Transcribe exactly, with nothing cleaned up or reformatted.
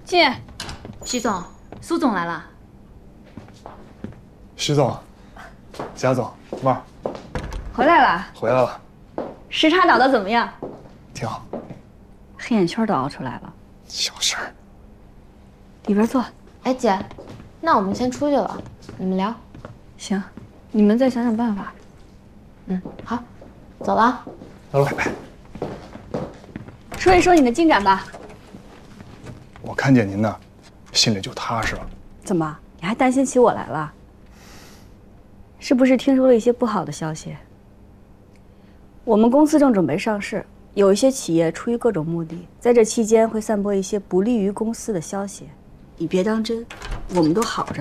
进。 徐总，苏总来了。 徐总，贾总，妹儿， 回来了。 回来了。 时差倒的怎么样？ 挺好。 黑眼圈都熬出来了。 小事儿。 里边坐。 哎姐，那我们先出去了，你们聊。 行，你们再想想办法。 嗯，好，走了啊。 拜拜拜。 说一说你的进展吧。 我看见您呢，心里就踏实了。 怎么，你还担心起我来了？是不是听说了一些不好的消息？我们公司正准备上市，有一些企业出于各种目的，在这期间会散播一些不利于公司的消息。你别当真，我们都好着呢。